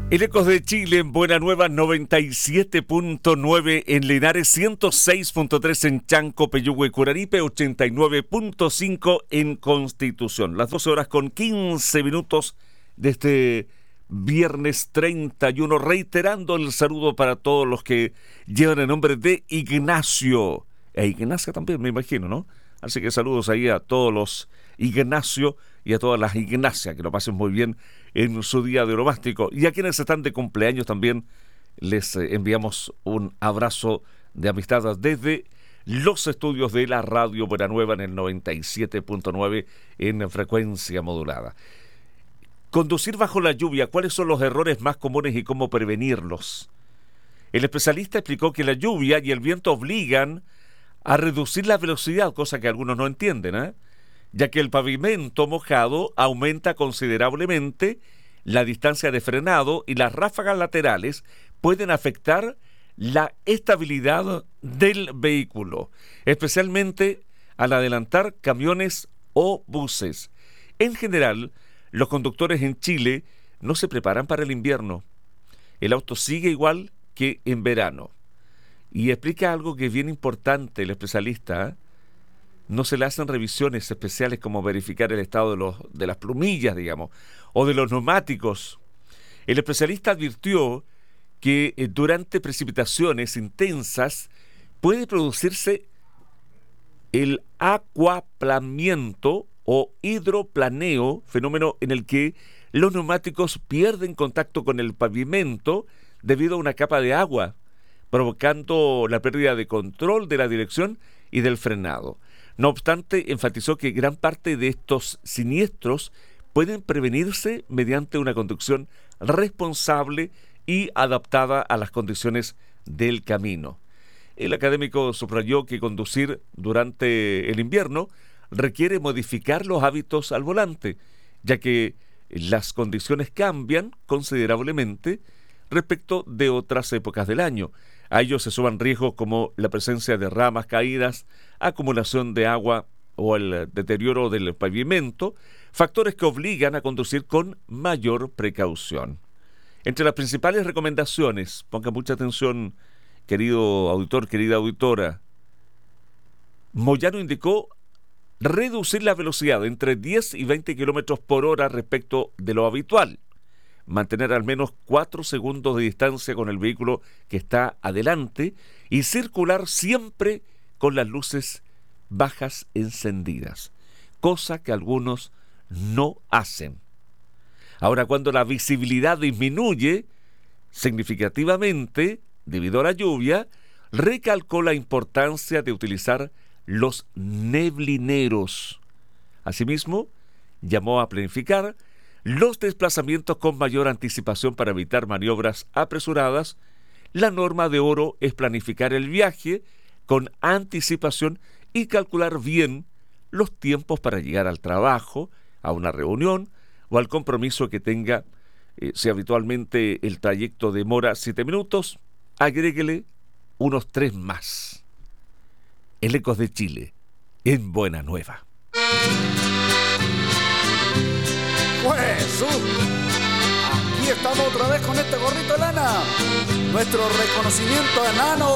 El Ecos de Chile en Buena Nueva 97.9 en Linares, 106.3 en Chanco, Peyúgue y Curaripe, 89.5 en Constitución. Las 12 horas con 15 minutos de este viernes 31, reiterando el saludo para todos los que llevan el nombre de Ignacio. E Ignacia también, me imagino, ¿no? Así que saludos ahí a todos los Ignacio y a todas las Ignacias, que lo pasen muy bien en su día de onomástico. Y a quienes están de cumpleaños también les enviamos un abrazo de amistad desde los estudios de la Radio Buena Nueva en el 97.9 en frecuencia modulada. Conducir bajo la lluvia, ¿cuáles son los errores más comunes y cómo prevenirlos? El especialista explicó que la lluvia y el viento obligan a reducir la velocidad, cosa que algunos no entienden, ya que el pavimento mojado aumenta considerablemente la distancia de frenado y las ráfagas laterales pueden afectar la estabilidad del vehículo, especialmente al adelantar camiones o buses. En general, los conductores en Chile no se preparan para el invierno. El auto sigue igual que en verano. Y explica algo que es bien importante el especialista, No se le hacen revisiones especiales como verificar el estado de las plumillas, digamos, o de los neumáticos. El especialista advirtió que durante precipitaciones intensas puede producirse el acuaplamiento o hidroplaneo, fenómeno en el que los neumáticos pierden contacto con el pavimento debido a una capa de agua, provocando la pérdida de control de la dirección y del frenado. No obstante, enfatizó que gran parte de estos siniestros pueden prevenirse mediante una conducción responsable y adaptada a las condiciones del camino. El académico subrayó que conducir durante el invierno requiere modificar los hábitos al volante, ya que las condiciones cambian considerablemente respecto de otras épocas del año. A ello se suman riesgos como la presencia de ramas caídas, acumulación de agua o el deterioro del pavimento, factores que obligan a conducir con mayor precaución. Entre las principales recomendaciones, ponga mucha atención, querido auditor, querida auditora, Moyano indicó reducir la velocidad entre 10 y 20 kilómetros por hora respecto de lo habitual. Mantener al menos 4 segundos de distancia con el vehículo que está adelante y circular siempre con las luces bajas encendidas, cosa que algunos no hacen. Ahora, cuando la visibilidad disminuye significativamente debido a la lluvia, recalcó la importancia de utilizar los neblineros. Asimismo, llamó a planificar los desplazamientos con mayor anticipación para evitar maniobras apresuradas. La norma de oro es planificar el viaje con anticipación y calcular bien los tiempos para llegar al trabajo, a una reunión o al compromiso que tenga. Si habitualmente el trayecto demora 7 minutos, agréguele unos 3 más. El Ecos de Chile, en Buena Nueva. Jesús, aquí estamos otra vez con este gorrito de lana. Nuestro reconocimiento a Nano